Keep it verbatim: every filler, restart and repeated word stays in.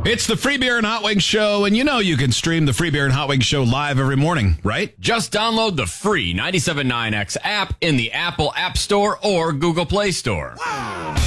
It's the Free Beer and Hot Wings Show, and you know you can stream the Free Beer and Hot Wings Show live every morning, right? Just download the free ninety-seven point nine X app in the Apple App Store or Google Play Store. Wow.